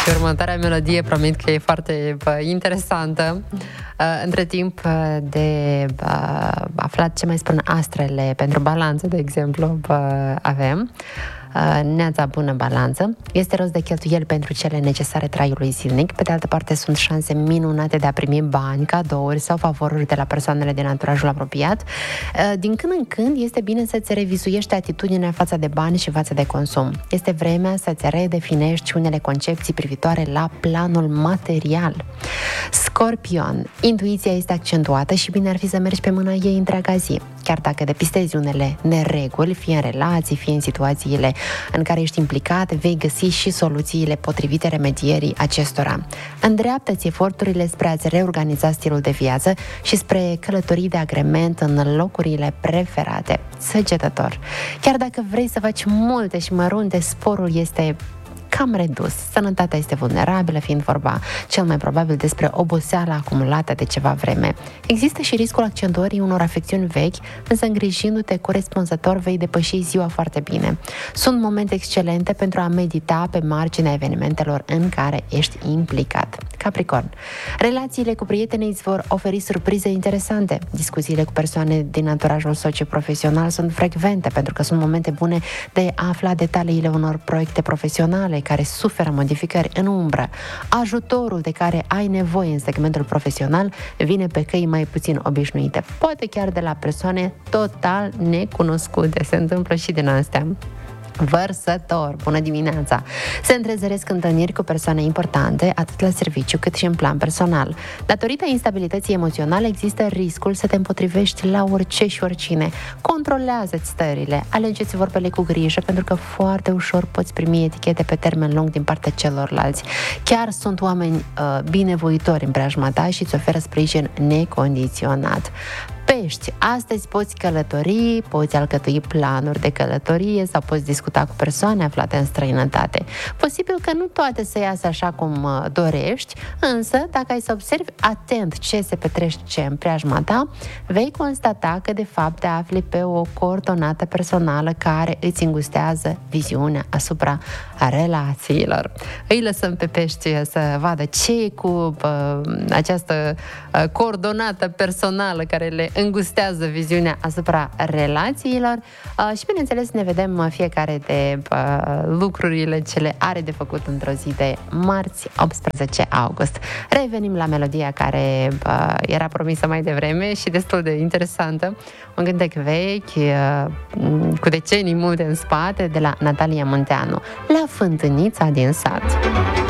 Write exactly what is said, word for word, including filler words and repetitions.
Și următoarea melodie promit că e foarte bă, interesantă. Între timp de bă, aflat ce mai spun astrele pentru balanță, de exemplu, bă, avem neața bună balanță, este rost de cheltuieli pentru cele necesare traiului zilnic. Pe de altă parte, sunt șanse minunate de a primi bani, cadouri sau favoruri de la persoanele din anturajul apropiat. Din când în când, este bine să-ți revizuiești atitudinea față de bani și față de consum. Este vremea să-ți redefinești unele concepții privitoare la planul material. Scorpion, intuiția este accentuată și bine ar fi să mergi pe mâna ei întreaga zi. Chiar dacă depistezi unele nereguli, fie în relații, fie în situațiile în care ești implicat, vei găsi și soluțiile potrivite remedierii acestora. Îndreaptă-ți eforturile spre a-ți reorganiza stilul de viață și spre călătorii de agrement în locurile preferate. Săgetător, chiar dacă vrei să faci multe și mărunte, sporul este cam redus. Sănătatea este vulnerabilă, fiind vorba cel mai probabil despre oboseala acumulată de ceva vreme. Există și riscul accentuării unor afecțiuni vechi, însă îngrijindu-te corespunzător vei depăși ziua foarte bine. Sunt momente excelente pentru a medita pe marginea evenimentelor în care ești implicat. Capricorn, relațiile cu prietenii îți vor oferi surprize interesante. Discuțiile cu persoane din anturajul socio-profesional sunt frecvente, pentru că sunt momente bune de a afla detaliile unor proiecte profesionale care suferă modificări în umbră. Ajutorul de care ai nevoie în segmentul profesional vine pe căi mai puțin obișnuite, poate chiar de la persoane total necunoscute. Se întâmplă și din astea. Vărsător, bună dimineața! Se întrezăresc întâlniri cu persoane importante, atât la serviciu cât și în plan personal. Datorită instabilității emoționale, există riscul să te împotrivești la orice și oricine. Controlează-ți stările, alegeți vorbele cu grijă, pentru că foarte ușor poți primi etichete pe termen lung din partea celorlalți. Chiar sunt oameni uh, binevoitori în preajma ta și îți oferă sprijin necondiționat. Pești, astăzi poți călători, poți alcătui planuri de călătorie sau poți discuta cu persoane aflate în străinătate. Posibil că nu toate să iasă așa cum dorești, însă dacă ai să observi atent ce se petrece în preajma ta, vei constata că de fapt te afli pe o coordonată personală care îți îngustează viziunea asupra relațiilor. Îi lăsăm pe pești să vadă ce e cu uh, această uh, coordonată personală care le îngustează viziunea asupra relațiilor uh, și, bineînțeles, ne vedem fiecare de uh, lucrurile ce le are de făcut într-o zi de marți, optsprezece august. Revenim la melodia care uh, era promisă mai devreme și destul de interesantă. Un cântec vechi, uh, cu decenii multe în spate, de la Natalia Munteanu, La fântânița din sat.